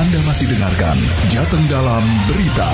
Anda masih dengarkan Jateng Dalam Berita.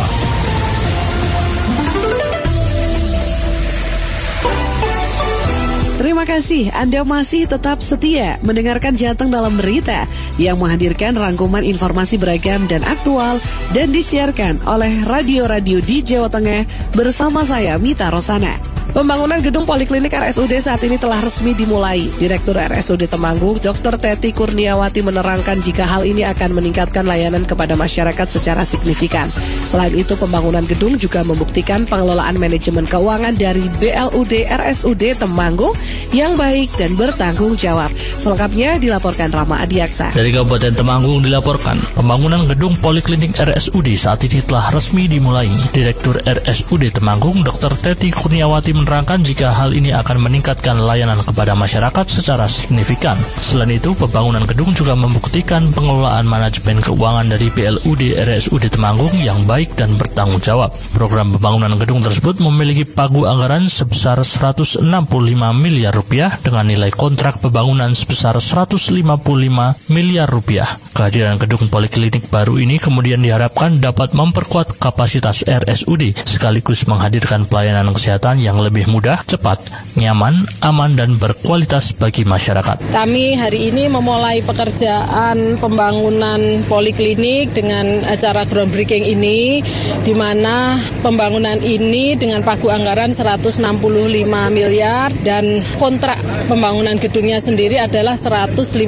Terima kasih Anda masih tetap setia mendengarkan Jateng Dalam Berita yang menghadirkan rangkuman informasi beragam dan aktual dan disiarkan oleh radio-radio di Jawa Tengah bersama saya Mita Rosana. Pembangunan gedung Poliklinik RSUD saat ini telah resmi dimulai. Direktur RSUD Temanggung, Dr. Teti Kurniawati menerangkan jika hal ini akan meningkatkan layanan kepada masyarakat secara signifikan. Selain itu, pembangunan gedung juga membuktikan pengelolaan manajemen keuangan dari BLUD RSUD Temanggung yang baik dan bertanggung jawab. Selengkapnya dilaporkan Rama Adiaksa. Dari Kabupaten Temanggung dilaporkan, pembangunan gedung Poliklinik RSUD saat ini telah resmi dimulai. Direktur RSUD Temanggung, Dr. Teti Kurniawati menerangkan jika hal ini akan meningkatkan layanan kepada masyarakat secara signifikan. Selain itu, pembangunan gedung juga membuktikan pengelolaan manajemen keuangan dari BLUD RSUD Temanggung yang baik dan bertanggung jawab. Program pembangunan gedung tersebut memiliki pagu anggaran sebesar 165 miliar rupiah dengan nilai kontrak pembangunan sebesar 155 miliar rupiah. Kehadiran gedung poliklinik baru ini kemudian diharapkan dapat memperkuat kapasitas RSUD sekaligus menghadirkan pelayanan kesehatan yang lebih mudah, cepat, nyaman, aman, dan berkualitas bagi masyarakat. Kami hari ini memulai pekerjaan pembangunan poliklinik dengan acara groundbreaking ini, di mana pembangunan ini dengan pagu anggaran 165 miliar dan kontrak pembangunan gedungnya sendiri adalah 155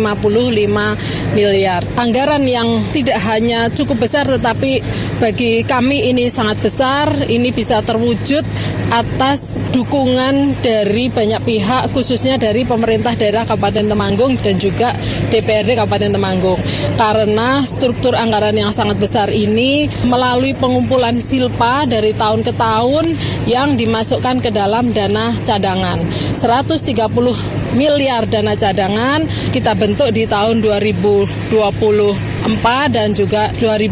miliar. Anggaran yang tidak hanya cukup besar tetapi bagi kami ini sangat besar, ini bisa terwujud atas dukungan dari banyak pihak, khususnya dari pemerintah daerah Kabupaten Temanggung dan juga DPRD Kabupaten Temanggung. Karena struktur anggaran yang sangat besar ini melalui pengumpulan silpa dari tahun ke tahun yang dimasukkan ke dalam dana cadangan. 130 miliar dana cadangan kita bentuk di tahun 2024 dan juga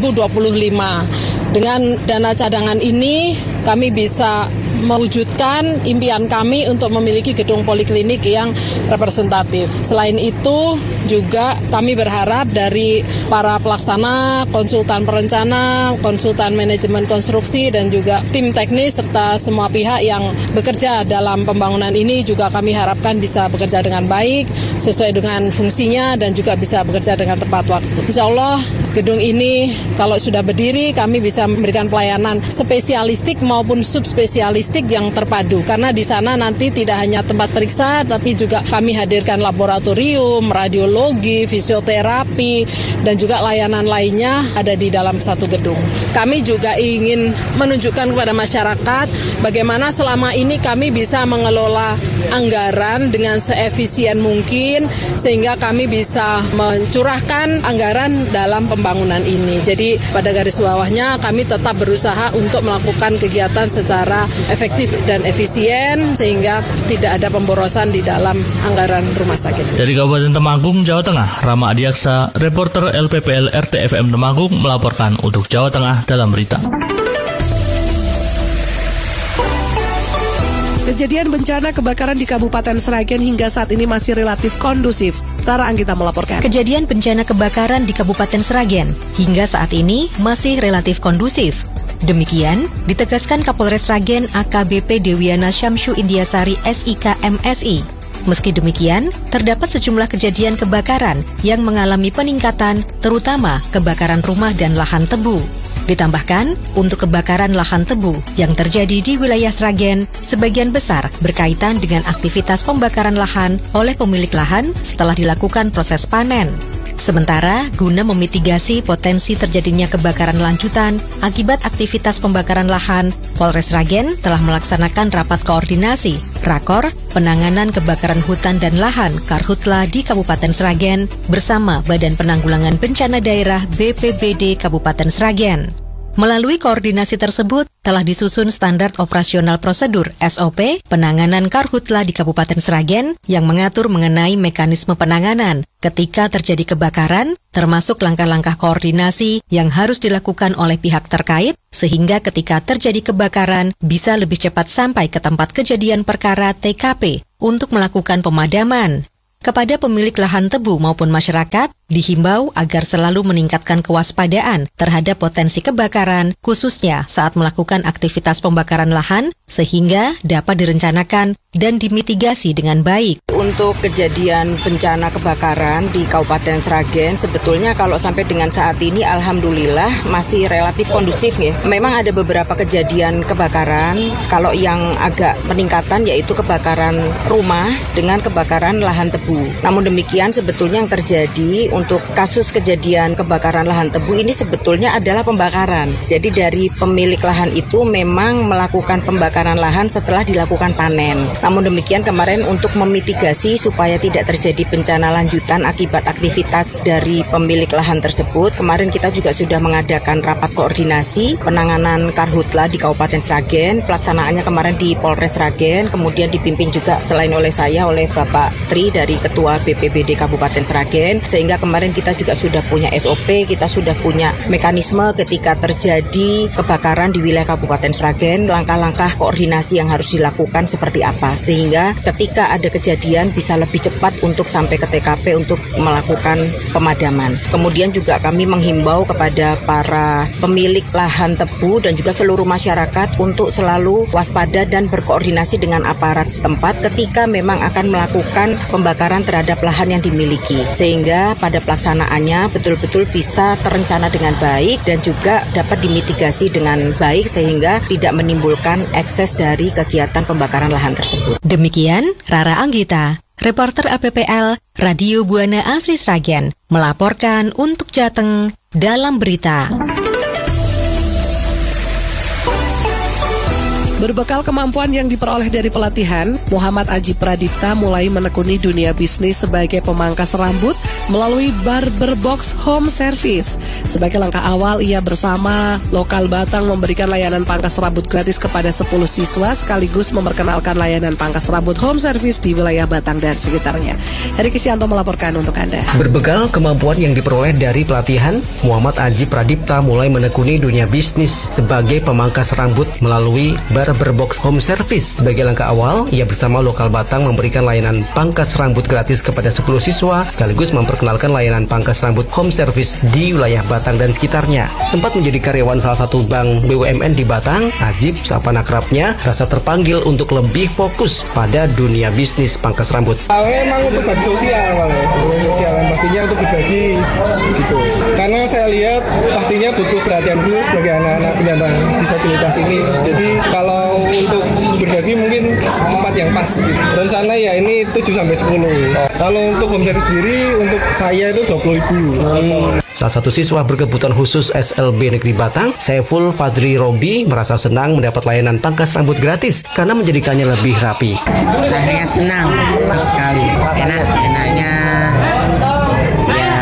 2025. Dengan dana cadangan ini kami bisa mewujudkan impian kami untuk memiliki gedung poliklinik yang representatif. Selain itu, juga kami berharap dari para pelaksana, konsultan perencana, konsultan manajemen konstruksi, dan juga tim teknis serta semua pihak yang bekerja dalam pembangunan ini juga kami harapkan bisa bekerja dengan baik, sesuai dengan fungsinya dan juga bisa bekerja dengan tepat waktu. Insya Allah, gedung ini kalau sudah berdiri, kami bisa memberikan pelayanan spesialistik maupun subspesialistik yang terpadu, karena di sana nanti tidak hanya tempat periksa, tapi juga kami hadirkan laboratorium, radiologi, fisioterapi, dan juga layanan lainnya ada di dalam satu gedung. Kami juga ingin menunjukkan kepada masyarakat bagaimana selama ini kami bisa mengelola anggaran dengan seefisien mungkin, sehingga kami bisa mencurahkan anggaran dalam pembangunan ini. Jadi pada garis bawahnya kami tetap berusaha untuk melakukan kegiatan secara efektif dan efisien sehingga tidak ada pemborosan di dalam anggaran rumah sakit. Dari Kabupaten Temanggung, Jawa Tengah, Rama Adiaksa, reporter LPPL RTFM Temanggung melaporkan untuk Jawa Tengah Dalam Berita. Kejadian bencana kebakaran di Kabupaten Sragen hingga saat ini masih relatif kondusif. Rara Anggita melaporkan. Kejadian bencana kebakaran di Kabupaten Sragen hingga saat ini masih relatif kondusif. Demikian ditegaskan Kapolres Sragen AKBP Dewiana Syamsu Indiasari SIK MSI. Meski demikian, terdapat sejumlah kejadian kebakaran yang mengalami peningkatan, terutama kebakaran rumah dan lahan tebu. Ditambahkan, untuk kebakaran lahan tebu yang terjadi di wilayah Sragen, sebagian besar berkaitan dengan aktivitas pembakaran lahan oleh pemilik lahan setelah dilakukan proses panen. Sementara, guna memitigasi potensi terjadinya kebakaran lanjutan akibat aktivitas pembakaran lahan, Polres Sragen telah melaksanakan rapat koordinasi, rakor, penanganan kebakaran hutan dan lahan Karhutla di Kabupaten Sragen bersama Badan Penanggulangan Bencana Daerah BPBD Kabupaten Sragen. Melalui koordinasi tersebut, telah disusun standar operasional prosedur SOP penanganan karhutla di Kabupaten Sragen yang mengatur mengenai mekanisme penanganan ketika terjadi kebakaran, termasuk langkah-langkah koordinasi yang harus dilakukan oleh pihak terkait, sehingga ketika terjadi kebakaran bisa lebih cepat sampai ke tempat kejadian perkara TKP untuk melakukan pemadaman. Kepada pemilik lahan tebu maupun masyarakat, dihimbau agar selalu meningkatkan kewaspadaan terhadap potensi kebakaran, khususnya saat melakukan aktivitas pembakaran lahan, sehingga dapat direncanakan dan dimitigasi dengan baik. Untuk kejadian bencana kebakaran di Kabupaten Sragen, sebetulnya kalau sampai dengan saat ini, alhamdulillah masih relatif kondusif ya. Memang ada beberapa kejadian kebakaran, kalau yang agak peningkatan yaitu kebakaran rumah dengan kebakaran lahan tebu. Namun demikian sebetulnya yang terjadi untuk kasus kejadian kebakaran lahan tebu ini sebetulnya adalah pembakaran. Jadi dari pemilik lahan itu memang melakukan pembakaran lahan setelah dilakukan panen. Namun demikian kemarin untuk memitigasi supaya tidak terjadi bencana lanjutan akibat aktivitas dari pemilik lahan tersebut, kemarin kita juga sudah mengadakan rapat koordinasi penanganan karhutla di Kabupaten Sragen. Pelaksanaannya kemarin di Polres Sragen, kemudian dipimpin juga selain oleh saya, oleh Bapak Tri dari Ketua BPBD Kabupaten Sragen, sehingga kemarin kita juga sudah punya SOP, kita sudah punya mekanisme ketika terjadi kebakaran di wilayah Kabupaten Sragen, langkah-langkah koordinasi yang harus dilakukan seperti apa, sehingga ketika ada kejadian bisa lebih cepat untuk sampai ke TKP untuk melakukan pemadaman. Kemudian juga kami menghimbau kepada para pemilik lahan tebu dan juga seluruh masyarakat untuk selalu waspada dan berkoordinasi dengan aparat setempat ketika memang akan melakukan pembakaran terhadap lahan yang dimiliki, sehingga pada pelaksanaannya betul-betul bisa terencana dengan baik dan juga dapat dimitigasi dengan baik sehingga tidak menimbulkan ekses dari kegiatan pembakaran lahan tersebut. Demikian Rara Anggita, reporter APPL Radio Buana Asri Sragen, melaporkan untuk Jateng dalam berita. Berbekal kemampuan yang diperoleh dari pelatihan, Muhammad Aji Pradipta mulai menekuni dunia bisnis sebagai pemangkas rambut melalui Barber Box Home Service. Sebagai langkah awal, ia bersama Lokal Batang memberikan layanan pangkas rambut gratis kepada 10 siswa sekaligus memperkenalkan layanan pangkas rambut home service di wilayah Batang dan sekitarnya. Heri Kisyanto melaporkan untuk Anda. Berbekal kemampuan yang diperoleh dari pelatihan, Muhammad Aji Pradipta mulai menekuni dunia bisnis sebagai pemangkas rambut melalui Barber Box Home Service. Sebagai langkah awal, ia bersama Lokal Batang memberikan layanan pangkas rambut gratis kepada 10 siswa sekaligus memperkenalkan layanan pangkas rambut home service di wilayah Batang dan sekitarnya. Sempat menjadi karyawan salah satu bank BUMN di Batang, Ajib, sapa akrabnya, rasa terpanggil untuk lebih fokus pada dunia bisnis pangkas rambut. Memang untuk bagi sosial, pastinya untuk berbagi gitu. Karena saya lihat pastinya butuh perhatian khusus bagi anak-anak penyandang disabilitas ini. Jadi kalau untuk berbagi mungkin tempat yang pas gitu. Rencana ya ini 7-10. Kalau untuk home service sendiri untuk saya itu 20.000. Salah satu siswa berkebutuhan khusus SLB Negeri Batang, Saiful Fadri Robi, merasa senang mendapat layanan pangkas rambut gratis karena menjadikannya lebih rapi. Saya senang sekali, enaknya ya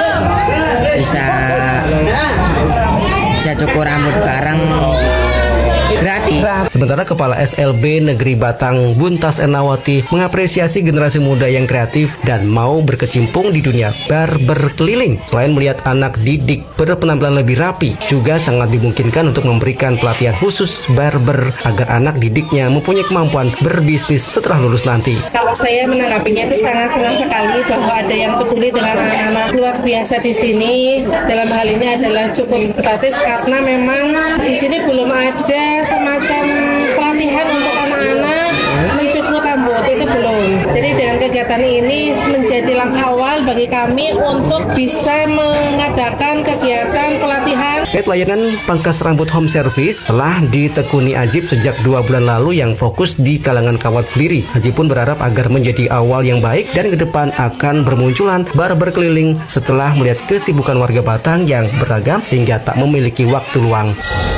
bisa cukur rambut bareng gratis. Sementara Kepala SLB Negeri Batang, Buntas Ernawati, mengapresiasi generasi muda yang kreatif dan mau berkecimpung di dunia barber keliling. Selain melihat anak didik berpenampilan lebih rapi, juga sangat dimungkinkan untuk memberikan pelatihan khusus barber agar anak didiknya mempunyai kemampuan berbisnis setelah lulus nanti. Kalau saya menanggapinya itu sangat senang sekali bahwa ada yang peduli dengan anak-anak. Luar biasa di sini dalam hal ini adalah cukup gratis karena memang di sini belum ada semacam pelatihan untuk anak-anak mencukur rambut, itu belum. Jadi dengan kegiatan ini menjadi langkah awal bagi kami untuk bisa mengadakan kegiatan pelatihan. Layanan pangkas rambut home service telah ditekuni Ajib sejak 2 bulan lalu yang fokus di kalangan kawan sendiri. Ajib pun berharap agar menjadi awal yang baik dan ke depan akan bermunculan barber keliling setelah melihat kesibukan warga Batang yang beragam sehingga tak memiliki waktu luang.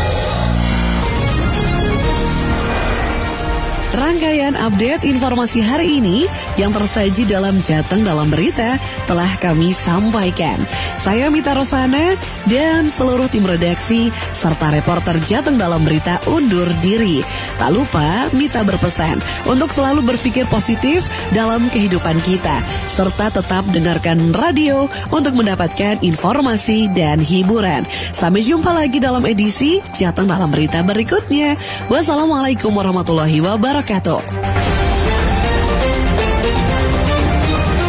Rangkaian update informasi hari ini yang tersaji dalam Jateng dalam berita telah kami sampaikan. Saya Mita Rosana dan seluruh tim redaksi serta reporter Jateng dalam berita undur diri. Tak lupa Mita berpesan untuk selalu berpikir positif dalam kehidupan kita serta tetap dengarkan radio untuk mendapatkan informasi dan hiburan. Sampai jumpa lagi dalam edisi Jateng dalam berita berikutnya. Wassalamualaikum warahmatullahi wabarakatuh.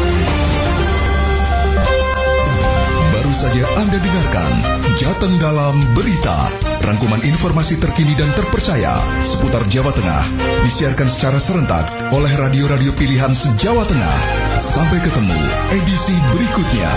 saja Anda dengarkan Jateng Dalam Berita. Rangkuman informasi terkini dan terpercaya seputar Jawa Tengah disiarkan secara serentak oleh radio-radio pilihan se-Jawa Tengah. Sampai ketemu edisi berikutnya.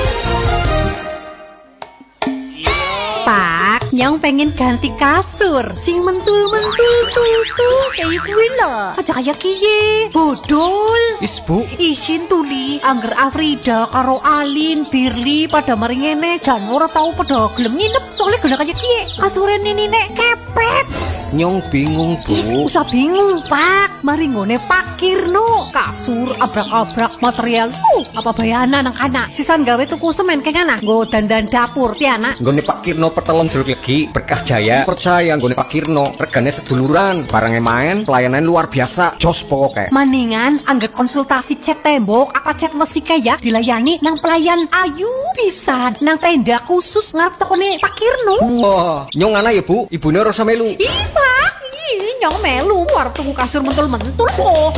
Pak, Nyong pengen ganti kasur sing mentul-mentul kayak gue loh. Aja kayak kiye bodol. Bu, Isin tuli angger Afrida karo Alin Birli pada maringene jan ora tau pada gelem nginep soalnya gena kayak kiye kasure nini nek kepet. Nyong bingung, Bu. Usah bingung, Pak. Mari ngone Pak Kirno. Kasur abrak-abrak material. Apa bayana nang anak. Sisan gawe tuku semen keng anak. Nggo dandan dapur ti anak. Nggone Pak Kirno pertelon jeruk legi Berkah Jaya. Percaya nggone Pak Kirno regane seduluran, barangnya main, pelayanan luar biasa. Jos pokoke. Mendingan angger konsultasi cat tembok apa cat besi ya dilayani nang pelayan ayu pisan nang tenda khusus ngarep tokone Pak Kirno. Wah, Nyong ana ya, Bu. Ibune Rosa melu. Pak, Nyong melu war tuku kasur mentul-mentul kok.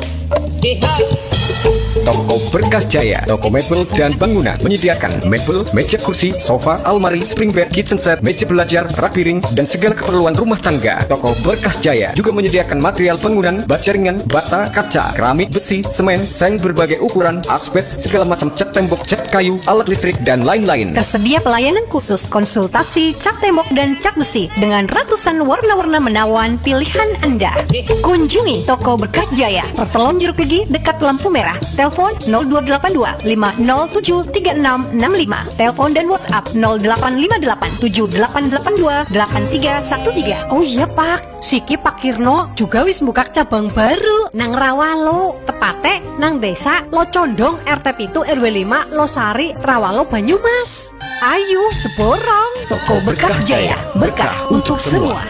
Toko Berkah Jaya, toko mebel dan bangunan menyediakan mebel, meja kursi, sofa, almari, spring bed, kitchen set, meja belajar, rak piring, dan segala keperluan rumah tangga. Toko Berkah Jaya juga menyediakan material bangunan, baja ringan, bata, kaca, keramik, besi, semen, seng berbagai ukuran, asbes, segala macam cat tembok, cat kayu, alat listrik, dan lain-lain. Tersedia pelayanan khusus konsultasi cat tembok dan cat besi dengan ratusan warna-warna menawan pilihan Anda. Kunjungi Toko Berkah Jaya, Pertelon Jeruk Legi dekat lampu merah. Telepon 0282 507 3665. Telepon dan WhatsApp 0858 7882 8313. Oh iya Pak, siki Pak Kirno juga wis buka cabang baru nang Rawalo, tepate nang desa Locondong RT 7 RW 5 Losari Rawalo Banyumas. Ayo teborong Toko Berkah Jaya, berkah untuk semua.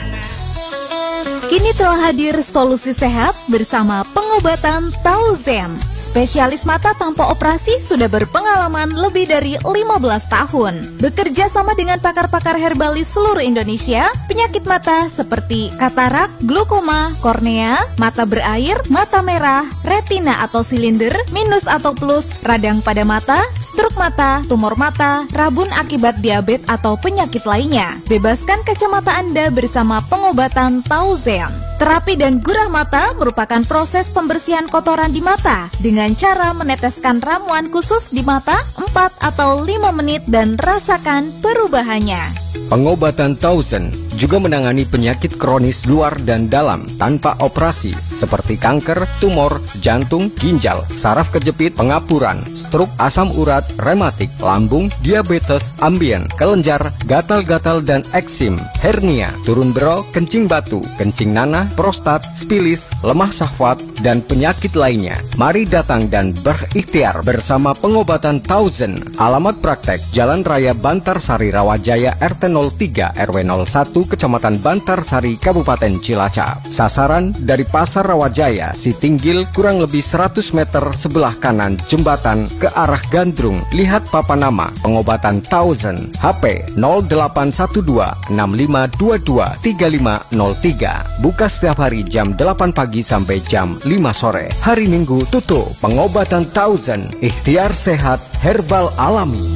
Kini telah hadir solusi sehat bersama pengobatan Tauzen. Spesialis mata tanpa operasi sudah berpengalaman lebih dari 15 tahun. Bekerja sama dengan pakar-pakar herbalis seluruh Indonesia, penyakit mata seperti katarak, glaukoma, kornea, mata berair, mata merah, retina atau silinder, minus atau plus, radang pada mata, stroke mata, tumor mata, rabun akibat diabetes atau penyakit lainnya. Bebaskan kacamata Anda bersama pengobatan Tauzen. Terapi dan gurah mata merupakan proses pembersihan kotoran di mata dengan cara meneteskan ramuan khusus di mata 4 atau 5 menit dan rasakan perubahannya. Pengobatan Tauzen juga menangani penyakit kronis luar dan dalam tanpa operasi seperti kanker, tumor, jantung, ginjal, saraf kejepit, pengapuran, stroke, asam urat, rematik, lambung, diabetes, ambien, kelenjar, gatal-gatal dan eksim, hernia, turun bero, kencing batu, kencing nanah, prostat, spilis, lemah syahwat, dan penyakit lainnya. Mari datang dan berikhtiar bersama pengobatan Tauzen. Alamat praktek Jalan Raya Bantarsari Rawajaya RT 03 RW 01 Kecamatan Bantarsari Kabupaten Cilacap. Sasaran dari Pasar Rawajaya Sitinggil kurang lebih 100 meter sebelah kanan jembatan ke arah Gandrung. Lihat papan nama pengobatan Tauzen. HP 0812 6522 3503. Buka setiap hari jam 8 pagi sampai jam 5 sore. Hari Minggu tutup. Pengobatan Tauzen. Ikhtiar sehat herbal alami.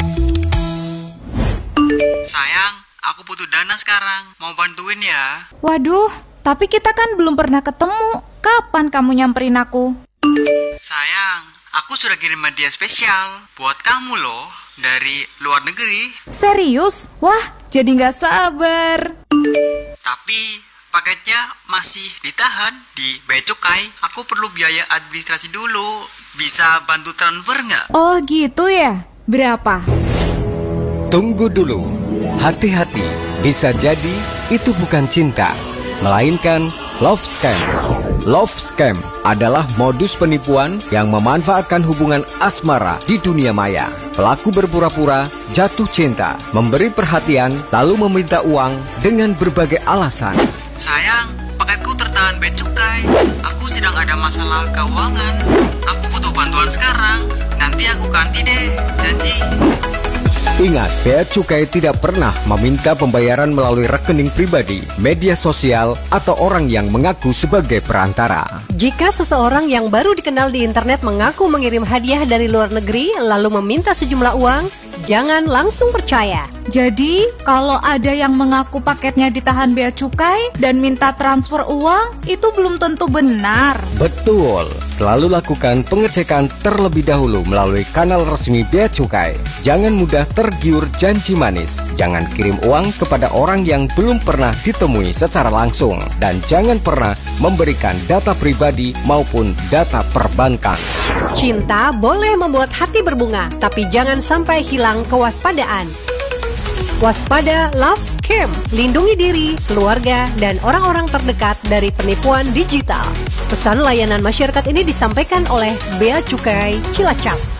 Sayang, aku butuh dana sekarang. Mau bantuin ya? Waduh, tapi kita kan belum pernah ketemu. Kapan kamu nyamperin aku? Sayang, aku sudah kirim hadiah spesial buat kamu loh, dari luar negeri. Serius? Wah, jadi nggak sabar. Tapi paketnya masih ditahan di Bea Cukai. Aku perlu biaya administrasi dulu. Bisa bantu transfer nggak? Oh gitu ya? Berapa? Tunggu dulu. Hati-hati, bisa jadi itu bukan cinta, melainkan love scam. Love scam adalah modus penipuan yang memanfaatkan hubungan asmara di dunia maya. Pelaku berpura-pura jatuh cinta, memberi perhatian, lalu meminta uang dengan berbagai alasan. Sayang, paketku tertahan Bea Cukai. Aku sedang ada masalah keuangan. Aku butuh bantuan sekarang. Nanti aku ganti deh, janji. Ingat, Bea Cukai tidak pernah meminta pembayaran melalui rekening pribadi, media sosial, atau orang yang mengaku sebagai perantara. Jika seseorang yang baru dikenal di internet mengaku mengirim hadiah dari luar negeri lalu meminta sejumlah uang, Jangan langsung percaya. Jadi, kalau ada yang mengaku paketnya ditahan bea cukai dan minta transfer uang, itu belum tentu benar. Betul, selalu lakukan pengecekan terlebih dahulu melalui kanal resmi bea cukai. Jangan mudah tergiur janji manis. Jangan kirim uang kepada orang yang belum pernah ditemui secara langsung. Dan jangan pernah memberikan data pribadi maupun data perbankan. Cinta boleh membuat hati berbunga, tapi jangan sampai hilang kewaspadaan. Waspada love scam, lindungi diri, keluarga, dan orang-orang terdekat dari penipuan digital. Pesan layanan masyarakat ini disampaikan oleh Bea Cukai Cilacap.